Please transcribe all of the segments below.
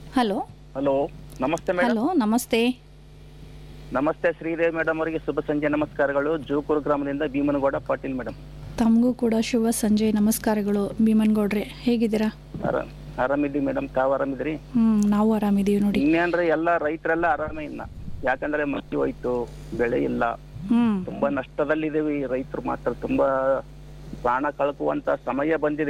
Hello. Hello, ನಮಸ್ತೆ madam. Hello, ನಮಸ್ತೆ. ನಮಸ್ತೆ ಶ್ರೀದೇವಿ ಮೇಡಮ್ ಅವರಿಗೆ ಶುಭ ಸಂಜೆ ನಮಸ್ಕಾರಗಳು. ಜೂಕೂರು ಗ್ರಾಮದಿಂದ ಭೀಮನಗೌಡ ಪಾಟೀಲ್ ಮೇಡಮ್. ತಮಗೂ ಕೂಡ ಶುಭ ಸಂಜೆ ನಮಸ್ಕಾರಗಳು ಭೀಮನ್ಗೌಡ್ರೆ, ಹೇಗಿದ್ದೀರಾ? ಆರಾಮಿದ್ದೀವಿ ಮೇಡಮ್, ತಾವು ಆರಾಮಿದ್ರಿ? ನಾವು ಆರಾಮಿದ್ದೀವಿ ನೋಡಿ. ಇನ್ನೇನ್ರಿ, ಎಲ್ಲ ರೈತರೆಲ್ಲ ಆರಾಮೇ ಇಲ್ಲ. ಯಾಕಂದ್ರೆ ಮಚ್ಚಿ ಹೋಯ್ತು, ಬೆಳೆ ಇಲ್ಲ, ತುಂಬಾ ನಷ್ಟದಲ್ಲಿದ್ದೀವಿ. ರೈತರು ಮಾತ್ರ ತುಂಬಾ ಪ್ರಾಣ ಕಳ್ಕುವಂತ ಸಮಯ ಬಂದಿದೆ.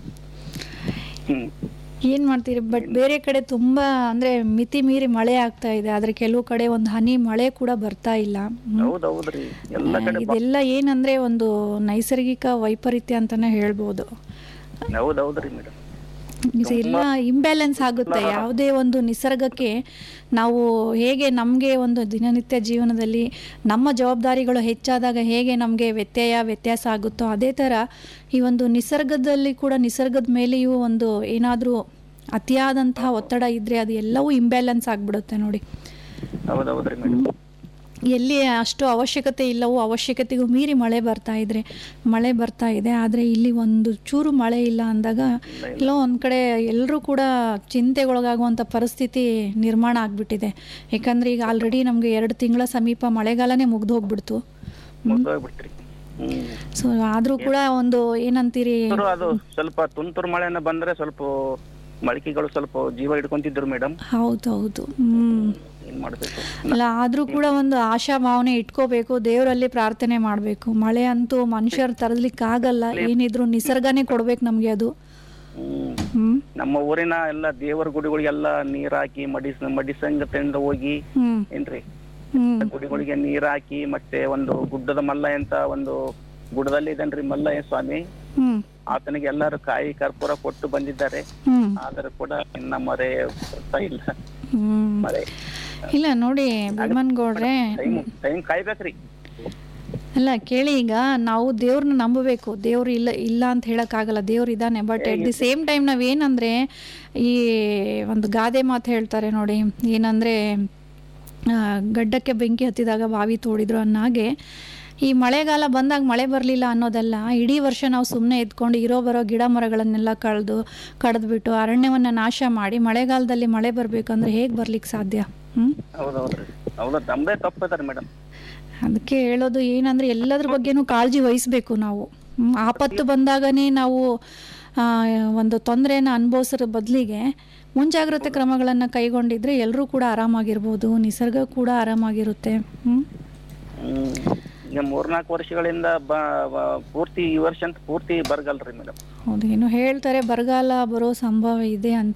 ಏನ್ ಮಾಡ್ತೀರಿ, ಬಟ್ ಬೇರೆ ಕಡೆ ತುಂಬಾ ಅಂದ್ರೆ ಮಿತಿ ಮೀರಿ ಮಳೆ ಆಗ್ತಾ ಇದೆ, ಆದ್ರೆ ಕೆಲವು ಕಡೆ ಒಂದು ಹನಿ ಮಳೆ ಕೂಡ ಬರ್ತಾ ಇಲ್ಲ. ಹೌದೌದ್ರಿ, ಎಲ್ಲ ಕಡೆ ಇದೆಲ್ಲ ಏನಂದ್ರೆ ಒಂದು ನೈಸರ್ಗಿಕ ವೈಪರೀತ್ಯ ಅಂತಾನೆ ಹೇಳ್ಬೋದು. ಹೌದೌದ್ರಿ ಮೇಡಮ್, ಎಲ್ಲ ಇಂಬ್ಯಾಲೆನ್ಸ್ ಆಗುತ್ತೆ. ಯಾವುದೇ ಒಂದು ನಿಸರ್ಗಕ್ಕೆ ನಾವು ಹೇಗೆ ನಮಗೆ ಒಂದು ದಿನನಿತ್ಯ ಜೀವನದಲ್ಲಿ ನಮ್ಮ ಜವಾಬ್ದಾರಿಗಳು ಹೆಚ್ಚಾದಾಗ ಹೇಗೆ ನಮಗೆ ವ್ಯತ್ಯಾಸ ಆಗುತ್ತೋ, ಅದೇ ಥರ ಈ ಒಂದು ನಿಸರ್ಗದಲ್ಲಿ ಕೂಡ ನಿಸರ್ಗದ ಮೇಲೆಯೂ ಒಂದು ಏನಾದರೂ ಅತಿಯಾದಂತಹ ಒತ್ತಡ ಇದ್ದರೆ ಅದು ಎಲ್ಲವೂ ಇಂಬ್ಯಾಲೆನ್ಸ್ ಆಗಿಬಿಡುತ್ತೆ ನೋಡಿ. ಹೌದೌದ್ರಿ ಮೇಡಮ್, ಎಲ್ಲಿ ಅಷ್ಟು ಅವಶ್ಯಕತೆ ಇಲ್ಲವೋ ಅವಶ್ಯಕತೆಗೂ ಮೀರಿ ಮಳೆ ಬರ್ತಾ ಇದೆ. ಆದರೆ ಇಲ್ಲಿ ಒಂದು ಚೂರು ಮಳೆ ಇಲ್ಲ ಅಂದಾಗ ಎಲ್ಲೋ ಒಂದು ಕಡೆ ಎಲ್ಲರೂ ಕೂಡ ಚಿಂತೆಗೊಳಗಾಗುವಂಥ ಪರಿಸ್ಥಿತಿ ನಿರ್ಮಾಣ ಆಗಿಬಿಟ್ಟಿದೆ. ಯಾಕಂದರೆ ಈಗ ಆಲ್ರೆಡಿ ನಮಗೆ 2 ತಿಂಗಳ ಸಮೀಪ ಮಳೆಗಾಲನೇ ಮುಗ್ದು ಹೋಗ್ಬಿಡ್ತು. ಸೊ ಆದರೂ ಕೂಡ ಒಂದು ಏನಂತೀರಿ, ಅದು ಸ್ವಲ್ಪ ತುಂತುರು ಮಳೆನ ಬಂದ್ರೆ ಸ್ವಲ್ಪ ಮಳಿಕೆಗಳು ಸ್ವಲ್ಪ ಜೀವ ಹಿಡ್ಕೊಂತಿದ್ರು ಮೇಡಮ್. ಹೌದೌದು. ಅಲ್ಲ, ಆದ್ರೂ ಕೂಡ ಒಂದು ಆಶಾ ಭಾವನೆ ಇಟ್ಕೋಬೇಕು, ದೇವರಲ್ಲಿ ಪ್ರಾರ್ಥನೆ ಮಾಡಬೇಕು. ಮಳೆ ಅಂತೂ ಮನುಷ್ಯರು ತರಲಿಕ್ಕೆ ಆಗಲ್ಲ, ಏನಿದ್ರು ನಿಸರ್ಗನೇ ಕೊಡ್ಬೇಕು ನಮ್ಗೆ ಅದು. ನಮ್ಮ ಊರಿನ ಎಲ್ಲ ದೇವರ ಗುಡಿಗಳಿಗೆಲ್ಲ ನೀರ್ ಹಾಕಿ ಮಡಿಸಂಗತೆಯಿಂದ ಹೋಗಿ ಏನ್ರಿ ಗುಡಿಗಳಿಗೆ ನೀರ್ ಹಾಕಿ, ಮತ್ತೆ ಒಂದು ಗುಡ್ಡದ ಮಲ್ಲಯ್ಯ ಅಂತ ಒಂದು ಗುಡ್ಡದಲ್ಲಿ ಇದೇನ್ರಿ ಮಲ್ಲಯ್ಯ ಸ್ವಾಮಿ, ಆತನಿಗೆ ಎಲ್ಲರೂ ಕಾಯಿ ಕರ್ಪೂರ ಕೊಟ್ಟು ಬಂದಿದ್ದಾರೆ. ಆದರೂ ಕೂಡ ಇನ್ನ ಮರೆ ಬರ್ತಾ ಇಲ್ಲ. ಮಳೆ ಇಲ್ಲ ನೋಡಿ ಭೀಮನ್ಗೌಡ್ರೆ, ಟೈಮ್ ಕಾಯ್ಬೇಕ್ರಿ. ಅಲ್ಲ ಕೇಳಿ, ಈಗ ನಾವು ದೇವ್ರನ್ನ ನಂಬಬೇಕು. ದೇವ್ರು ಇಲ್ಲ ಅಂತ ಹೇಳಕ್ಕಾಗಲ್ಲ, ದೇವ್ರು ಇದ್ದಾನೆ. But at the same time ನಾವೇನಂದ್ರೆ ಈ ಒಂದು ಗಾದೆ ಮಾತು ಹೇಳ್ತಾರೆ ನೋಡಿ, ಏನಂದ್ರೆ ಗಡ್ಡಕ್ಕೆ ಬೆಂಕಿ ಹತ್ತಿದಾಗ ಬಾವಿ ತೋಡಿದ್ರು ಅನ್ನೋಗೆ, ಈ ಮಳೆಗಾಲ ಬಂದಾಗ ಮಳೆ ಬರಲಿಲ್ಲ ಅನ್ನೋದಲ್ಲ, ಇಡೀ ವರ್ಷ ನಾವು ಸುಮ್ಮನೆ ಎದ್ಕೊಂಡು ಬರೋ ಗಿಡ ಮರಗಳನ್ನೆಲ್ಲ ಕಡಿದ್ಬಿಟ್ಟು ಅರಣ್ಯವನ್ನು ನಾಶ ಮಾಡಿ ಮಳೆಗಾಲದಲ್ಲಿ ಮಳೆ ಬರಬೇಕಂದ್ರೆ ಹೇಗೆ ಬರ್ಲಿಕ್ಕೆ ಸಾಧ್ಯ? ಅದಕ್ಕೆ ಹೇಳೋದು ಏನಂದ್ರೆ ಎಲ್ಲದ್ರ ಬಗ್ಗೆನೂ ಕಾಳಜಿ ವಹಿಸ್ಬೇಕು ನಾವು. ಆಪತ್ತು ಬಂದಾಗನೇ ನಾವು ಒಂದು ತೊಂದರೆನ ಅನುಭವಿಸೋ ಬದಲಿಗೆ ಮುಂಜಾಗ್ರತೆ ಕ್ರಮಗಳನ್ನು ಕೈಗೊಂಡಿದ್ರೆ ಎಲ್ಲರೂ ಕೂಡ ಆರಾಮಾಗಿರ್ಬೋದು, ನಿಸರ್ಗ ಕೂಡ ಆರಾಮಾಗಿರುತ್ತೆ. ಈಗ 3-4 ವರ್ಷಗಳಿಂದ ಪೂರ್ತಿ ಈ ವರ್ಷ ಅಂತ ಪೂರ್ತಿ ಬರಗಾಲ ರೀ ಮೇಡಮ್. ಹೌದು, ಏನು ಹೇಳ್ತಾರೆ ಬರಗಾಲ ಬರೋ ಸಂಭವ ಇದೆ ಅಂತ